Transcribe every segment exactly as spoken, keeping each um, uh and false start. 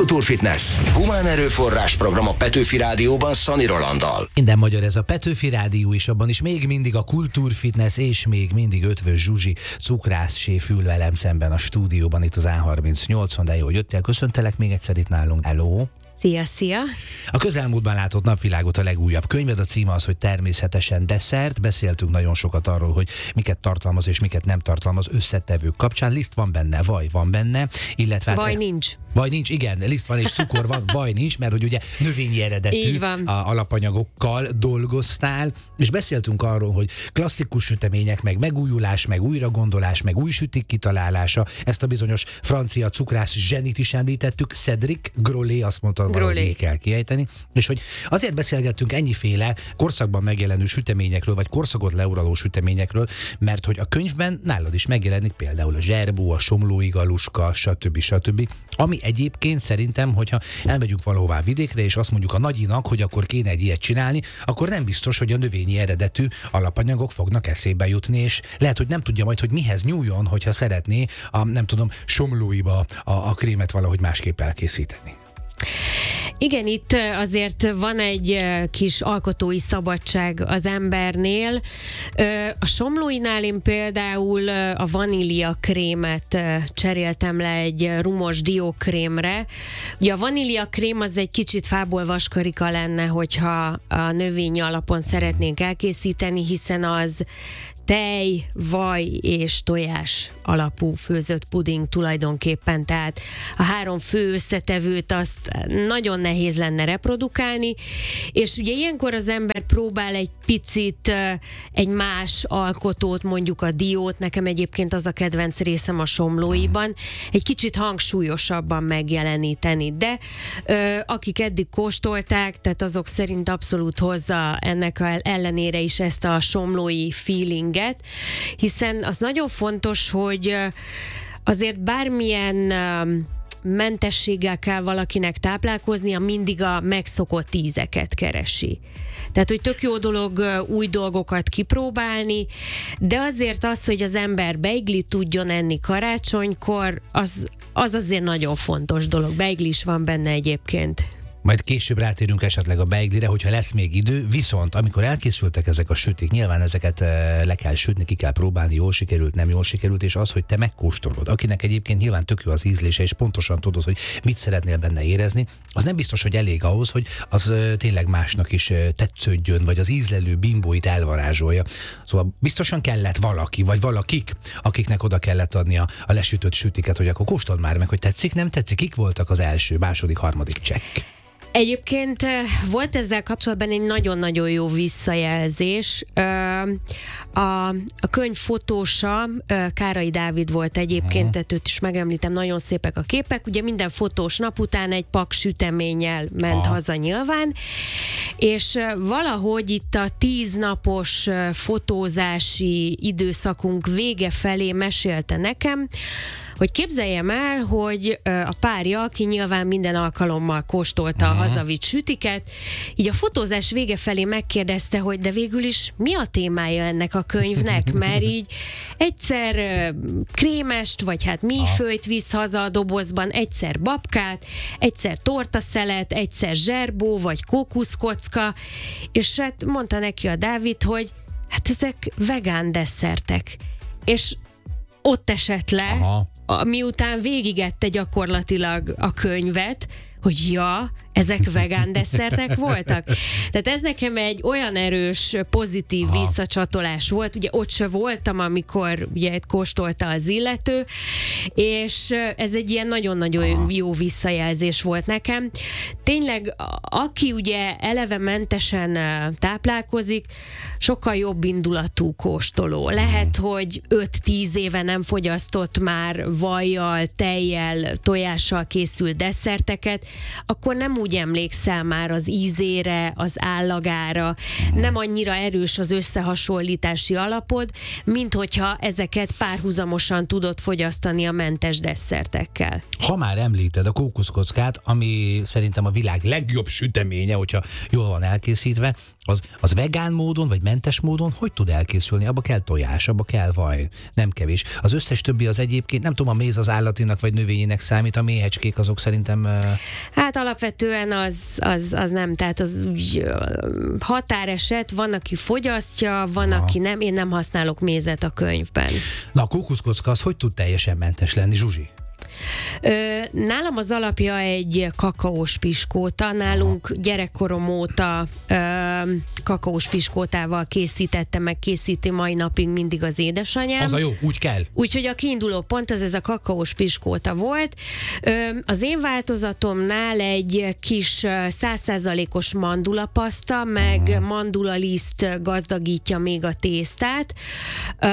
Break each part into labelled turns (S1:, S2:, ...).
S1: Kultúrfitness. Humán erőforrás program a Petőfi Rádióban Szani Rolanddal.
S2: Minden magyar ez a Petőfi Rádió, és abban is még mindig a Kultúrfitness, és még mindig Ötvös Zsuzsi cukrászséf ül velem szemben a stúdióban, itt az á harmincnyolcon, de jó, hogy jöttél. Köszöntelek még egyszer itt nálunk. Hello!
S3: Szia, szia!
S2: A közelmúltban látott napvilágot a legújabb könyved, a címe az, hogy Természetesen desszert. Beszéltünk nagyon sokat arról, hogy miket tartalmaz és miket nem tartalmaz összetevők kapcsán. Liszt van benne, vaj van benne, illetve...
S3: Vaj nincs.
S2: Vaj nincs, igen, liszt van és cukor van, vaj nincs, mert hogy ugye növényi eredetű a alapanyagokkal dolgoztál, és beszéltünk arról, hogy klasszikus sütemények, meg megújulás, meg újragondolás, meg új sütik kitalálása, ezt a bizonyos francia cukrász zsenit is említettük, Cédric Grolet, azt mondta, valahogy így kell kiejteni, és hogy azért beszélgettünk ennyiféle korszakban megjelenő süteményekről, vagy korszakot leuraló süteményekről, mert hogy a könyvben nálad is megjelenik például a zserbó, a somlói galuska, stb. stb. Ami egyébként szerintem, hogyha elmegyünk valahová vidékre, és azt mondjuk a nagyinak, hogy akkor kéne egy ilyet csinálni, akkor nem biztos, hogy a növényi eredetű alapanyagok fognak eszébe jutni, és lehet, hogy nem tudja majd, hogy mihez nyúljon, hogyha szeretné a, nem tudom, somlóiba a, a krémet valahogy másképp elkészíteni.
S3: Igen, itt azért van egy kis alkotói szabadság az embernél. A somlóinál én például a vanília krémet cseréltem le egy rumos diókrémre. Ugye a vanília krém az egy kicsit fából vaskarika lenne, hogyha a növényi alapon szeretnénk elkészíteni, hiszen az tej, vaj és tojás alapú főzött puding tulajdonképpen, tehát a három fő összetevőt azt nagyon nehéz lenne reprodukálni, és ugye ilyenkor az ember próbál egy picit egy más alkotót, mondjuk a diót, nekem egyébként az a kedvenc részem a somlóiban, egy kicsit hangsúlyosabban megjeleníteni, de ö, akik eddig kóstolták, tehát azok szerint abszolút hozza ennek ellenére is ezt a somlói feeling, hiszen az nagyon fontos, hogy azért bármilyen mentességgel kell valakinek táplálkoznia, mindig a megszokott ízeket keresi. Tehát, hogy tök jó dolog új dolgokat kipróbálni, de azért az, hogy az ember beiglit tudjon enni karácsonykor, az, az azért nagyon fontos dolog. Beigli is van benne egyébként.
S2: Majd később rátérünk esetleg a beiglire, hogyha lesz még idő, viszont amikor elkészültek ezek a sütik, nyilván ezeket le kell sütni, ki kell próbálni, jól sikerült, nem jól sikerült, és az, hogy te megkóstolod, akinek egyébként nyilván tök jó az ízlése, és pontosan tudod, hogy mit szeretnél benne érezni, az nem biztos, hogy elég ahhoz, hogy az tényleg másnak is tetsződjön, vagy az ízlelő bimbóit elvarázsolja. Szóval biztosan kellett valaki, vagy valakik, akiknek oda kellett adni a, a lesütött sütiket, hogy akkor kóstold már meg, hogy tetszik, nem tetszik, kik voltak az első, második, harmadik csekk.
S3: Egyébként volt ezzel kapcsolatban egy nagyon-nagyon jó visszajelzés. A, a könyv fotósa Kárai Dávid volt egyébként, tehát őt is megemlítem, nagyon szépek a képek. Ugye minden fotós nap után egy pak süteménnyel ment Aha. haza nyilván, és valahogy itt a tíznapos fotózási időszakunk vége felé mesélte nekem, hogy képzeljem el, hogy a párja, aki nyilván minden alkalommal kóstolta a hazavitt sütiket, így a fotózás vége felé megkérdezte, hogy de végül is mi a témája ennek a könyvnek, mert így egyszer krémest, vagy hát mífőt visz haza a dobozban, egyszer babkát, egyszer tortaszelet, egyszer zserbó, vagy kókuszkocka, és hát mondta neki a Dávid, hogy hát ezek vegán desszertek. És ott esett le, Aha. miután végigette gyakorlatilag a könyvet, hogy ja, ezek vegán desszertek voltak. Tehát ez nekem egy olyan erős, pozitív Aha. visszacsatolás volt. Ugye ott se voltam, amikor ugye kóstolta az illető, és ez egy ilyen nagyon-nagyon Aha. jó visszajelzés volt nekem. Tényleg, aki ugye eleve mentesen táplálkozik, sokkal jobb indulatú kóstoló. Lehet, hogy öt-tíz éve nem fogyasztott már vajjal, tejjel, tojással készült desszerteket, akkor nem úgy emlékszel már az ízére, az állagára, nem annyira erős az összehasonlítási alapod, mint hogyha ezeket párhuzamosan tudod fogyasztani a mentes desszertekkel.
S2: Ha már említed a kókuszkockát, ami szerintem a világ legjobb süteménye, hogyha jól van elkészítve, az, az vegán módon, vagy mentes módon hogy tud elkészülni? Abba kell tojás, abba kell vaj, nem kevés. Az összes többi az egyébként, nem tudom, a méz az állatinak vagy növényinek számít, a méhecskék azok szerintem...
S3: Hát alapvetően az, az, az nem, tehát az úgy határeset, van, aki fogyasztja, van, Aha. aki nem, én nem használok mézet a könyvben.
S2: Na, a kókuszkocka az hogy tud teljesen mentes lenni, Zsuzsi?
S3: Ö, nálam az alapja egy kakaós piskóta, nálunk gyerekkorom óta ö, kakaós piskótával készítette, meg készíti mai napig mindig az édesanyám.
S2: Az a jó, úgy kell.
S3: Úgyhogy a kiinduló pont az ez a kakaós piskóta volt. Ö, az én változatomnál egy kis száz százalékos mandulapaszta, meg uh-huh. mandulaliszt gazdagítja még a tésztát, ö,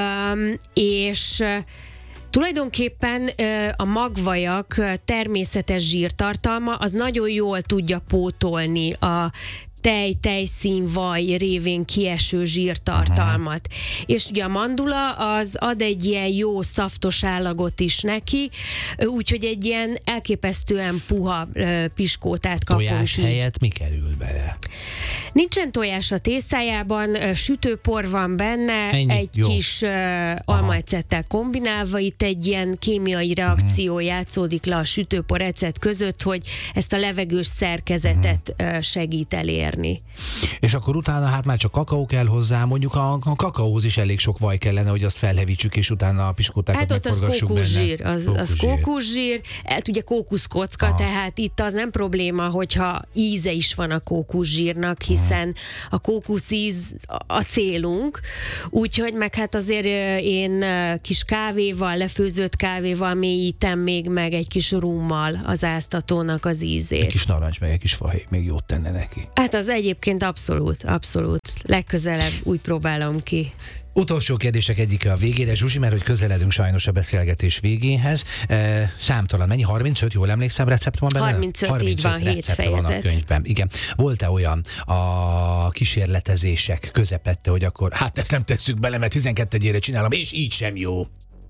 S3: és tulajdonképpen a magvajak természetes zsírtartalma az nagyon jól tudja pótolni a tej, tejszín, vaj révén kieső zsírtartalmat. Uh-huh. És ugye a mandula az ad egy ilyen jó szaftos állagot is neki, úgyhogy egy ilyen elképesztően puha piskótát kapunk.
S2: Tojás így. Helyett mi kerül bele?
S3: Nincsen tojás a tésztájában, sütőpor van benne, Ennyi? egy jó. kis uh, almaecettel kombinálva, itt egy ilyen kémiai reakció uh-huh. játszódik le a sütőpor ecet között, hogy ezt a levegős szerkezetet uh-huh. segít elérni.
S2: És akkor utána hát már csak kakaó kell hozzá, mondjuk a, a kakaóhoz is elég sok vaj kellene, hogy azt felhevítsük, és utána a piskótákat
S3: hát
S2: megforgassuk benne.
S3: Hát ott az kókuszsír, az, az kókuszsír, hát ugye kókuszkocka, Aha. tehát itt az nem probléma, hogyha íze is van a kókuszsírnak, hiszen a kókuszíz a célunk, úgyhogy meg hát azért én kis kávéval, lefőzött kávéval mélyítem még meg egy kis rummal az áztatónak az ízét.
S2: Egy kis narancs, meg egy kis fahéj még jót tenne neki.
S3: Hát az egyébként abszolút, abszolút. Legközelebb úgy próbálom ki.
S2: Utolsó kérdések egyike a végére, Zsuzsi, mert hogy közeledünk sajnos a beszélgetés végéhez. E, számtalan, mennyi? harmincöt, jól emlékszem, recept van benne?
S3: harmincöt, harmincöt így van, hét fejezet.
S2: Van a könyvben. Igen. Volt-e olyan a kísérletezések közepette, hogy akkor hát ezt nem tesszük bele, mert tizenkettedjére csinálom, és így sem jó?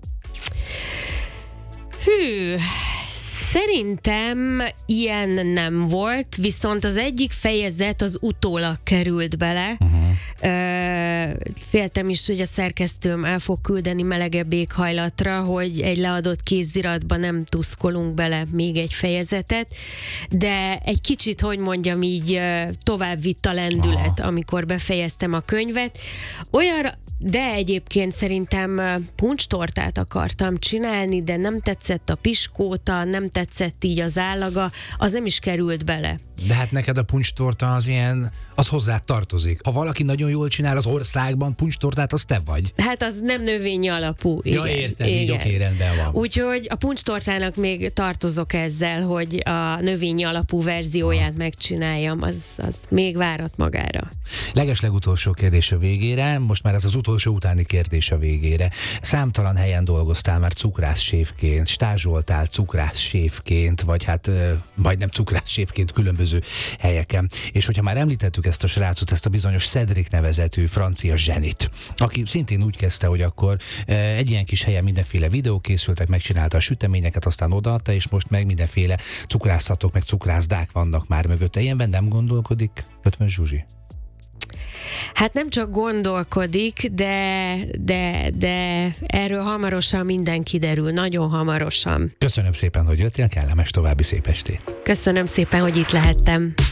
S3: Hű... Szerintem ilyen nem volt, viszont az egyik fejezet az utólag került bele. Uh-huh. Féltem is, hogy a szerkesztőm el fog küldeni melegebb éghajlatra, hogy egy leadott kéziratba nem tuszkolunk bele még egy fejezetet, de egy kicsit, hogy mondjam így, tovább vitt a lendület, Aha. amikor befejeztem a könyvet. Olyan De egyébként szerintem puncstortát akartam csinálni, de nem tetszett a piskóta, nem tetszett így az állaga, az nem is került bele.
S2: De hát neked a puncstorta az ilyen, az hozzá tartozik. Ha valaki nagyon jól csinál az országban puncstortát, az te vagy.
S3: Hát az nem növényi alapú.
S2: Ja,
S3: igen,
S2: értem,
S3: igen.
S2: így oké, rendben van.
S3: Úgyhogy a puncstortának még tartozok ezzel, hogy a növényi alapú verzióját ha. megcsináljam, az, az még várat magára.
S2: Legeslegutolsó kérdés a végére, most már ez az utolsó utáni kérdés a végére. Számtalan helyen dolgoztál már cukrászséfként, stázsoltál cukrászséfként, vagy hát majdnem cukrászséfként különböző helyeken. És hogyha már említettük ezt a srácot, ezt a bizonyos Cedric nevezetű francia zsenit, aki szintén úgy kezdte, hogy akkor egy ilyen kis helyen mindenféle videók készültek, megcsinálta a süteményeket, aztán odaadta, és most meg mindenféle cukrászatok, meg cukrászdák vannak már mögötte. Ilyenben nem gondolkodik Ötvön Zsuzsi?
S3: Hát nem csak gondolkodik, de, de, de erről hamarosan minden kiderül, nagyon hamarosan.
S2: Köszönöm szépen, hogy jöttél, kellemes további szép estét.
S3: Köszönöm szépen, hogy itt lehettem.